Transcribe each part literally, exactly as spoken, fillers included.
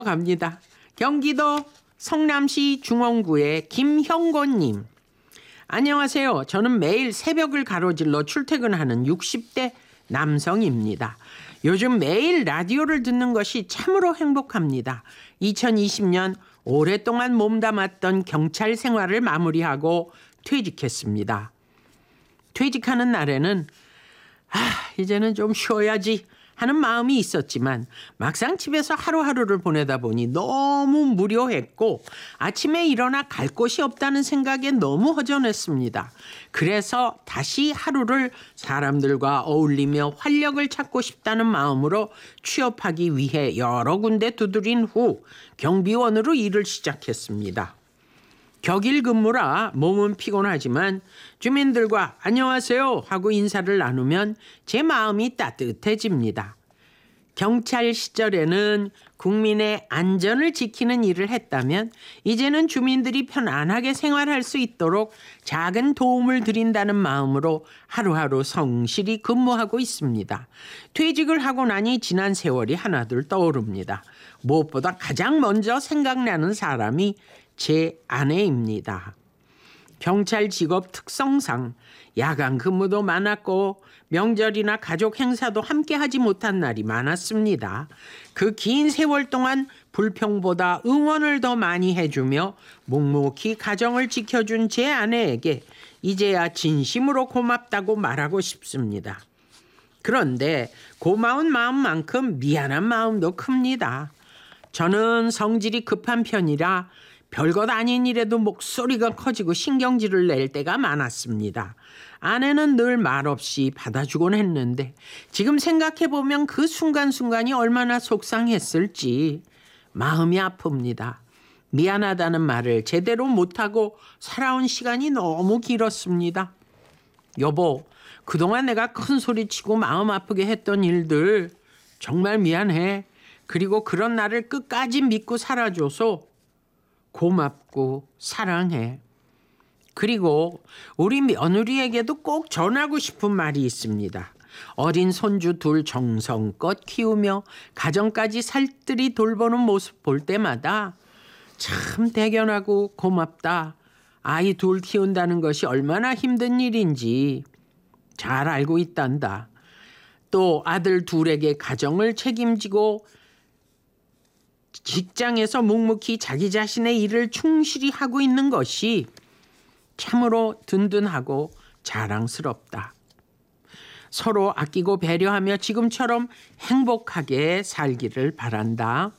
갑니다. 경기도 성남시 중원구의 김형곤님. 안녕하세요. 저는 매일 새벽을 가로질러 출퇴근하는 육십 대 남성입니다. 요즘 매일 라디오를 듣는 것이 참으로 행복합니다. 이천이십 년 오랫동안 몸담았던 경찰 생활을 마무리하고 퇴직했습니다. 퇴직하는 날에는 아, 이제는 좀 쉬어야지 하는 마음이 있었지만 막상 집에서 하루하루를 보내다 보니 너무 무료했고 아침에 일어나 갈 곳이 없다는 생각에 너무 허전했습니다. 그래서 다시 하루를 사람들과 어울리며 활력을 찾고 싶다는 마음으로 취업하기 위해 여러 군데 두드린 후 경비원으로 일을 시작했습니다. 격일 근무라 몸은 피곤하지만 주민들과 안녕하세요 하고 인사를 나누면 제 마음이 따뜻해집니다. 경찰 시절에는 국민의 안전을 지키는 일을 했다면 이제는 주민들이 편안하게 생활할 수 있도록 작은 도움을 드린다는 마음으로 하루하루 성실히 근무하고 있습니다. 퇴직을 하고 나니 지난 세월이 하나둘 떠오릅니다. 무엇보다 가장 먼저 생각나는 사람이 제 아내입니다. 경찰 직업 특성상 야간 근무도 많았고 명절이나 가족 행사도 함께 하지 못한 날이 많았습니다. 그 긴 세월 동안 불평보다 응원을 더 많이 해주며 묵묵히 가정을 지켜준 제 아내에게 이제야 진심으로 고맙다고 말하고 싶습니다. 그런데 고마운 마음만큼 미안한 마음도 큽니다. 저는 성질이 급한 편이라 별것 아닌 일에도 목소리가 커지고 신경질을 낼 때가 많았습니다. 아내는 늘 말없이 받아주곤 했는데 지금 생각해보면 그 순간순간이 얼마나 속상했을지 마음이 아픕니다. 미안하다는 말을 제대로 못하고 살아온 시간이 너무 길었습니다. 여보, 그동안 내가 큰 소리치고 마음 아프게 했던 일들 정말 미안해. 그리고 그런 나를 끝까지 믿고 살아줘서 고맙고 사랑해. 그리고 우리 며느리에게도 꼭 전하고 싶은 말이 있습니다. 어린 손주 둘 정성껏 키우며 가정까지 살뜰히 돌보는 모습 볼 때마다 참 대견하고 고맙다. 아이 둘 키운다는 것이 얼마나 힘든 일인지 잘 알고 있단다. 또 아들 둘에게 가정을 책임지고 직장에서 묵묵히 자기 자신의 일을 충실히 하고 있는 것이 참으로 든든하고 자랑스럽다. 서로 아끼고 배려하며 지금처럼 행복하게 살기를 바란다.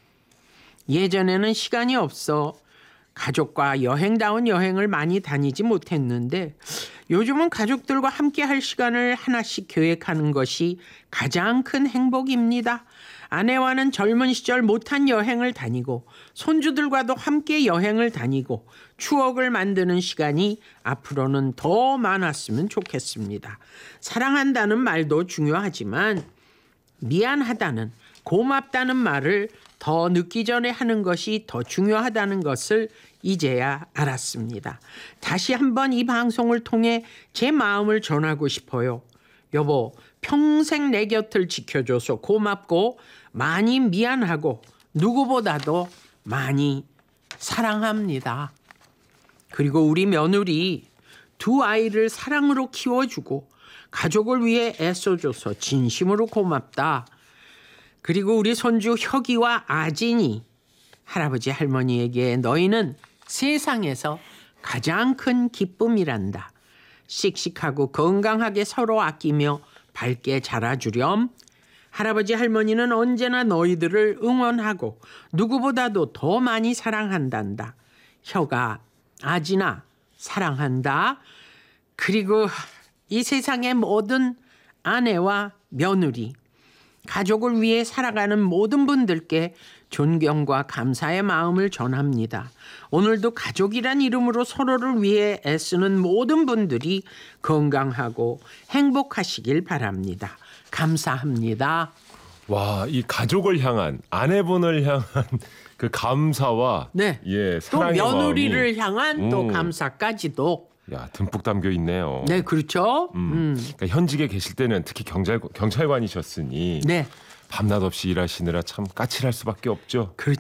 예전에는 시간이 없어 가족과 여행다운 여행을 많이 다니지 못했는데 요즘은 가족들과 함께 할 시간을 하나씩 계획하는 것이 가장 큰 행복입니다. 아내와는 젊은 시절 못한 여행을 다니고 손주들과도 함께 여행을 다니고 추억을 만드는 시간이 앞으로는 더 많았으면 좋겠습니다. 사랑한다는 말도 중요하지만 미안하다는, 고맙다는 말을 더 늦기 전에 하는 것이 더 중요하다는 것을 이제야 알았습니다. 다시 한번 이 방송을 통해 제 마음을 전하고 싶어요. 여보, 평생 내 곁을 지켜줘서 고맙고 많이 미안하고 누구보다도 많이 사랑합니다. 그리고 우리 며느리 두 아이를 사랑으로 키워주고 가족을 위해 애써줘서 진심으로 고맙다. 그리고 우리 손주 혁이와 아진이 할아버지 할머니에게 너희는 세상에서 가장 큰 기쁨이란다. 씩씩하고 건강하게 서로 아끼며 밝게 자라주렴. 할아버지 할머니는 언제나 너희들을 응원하고 누구보다도 더 많이 사랑한단다. 혁아, 아진아, 사랑한다. 그리고 이 세상의 모든 아내와 며느리, 가족을 위해 살아가는 모든 분들께 존경과 감사의 마음을 전합니다. 오늘도 가족이란 이름으로 서로를 위해 애쓰는 모든 분들이 건강하고 행복하시길 바랍니다. 감사합니다. 와, 이 가족을 향한, 아내분을 향한 그 감사와 네. 예, 또 사랑의 며느리를 마음이 향한 또 음. 감사까지도 야, 듬뿍 담겨 있네요. 네, 그렇죠. 음. 음. 그러니까 현직에 계실 때는 특히 경찰, 경찰관이셨으니 네. 밤낮 없이 일하시느라 참 까칠할 수밖에 없죠. 그렇죠.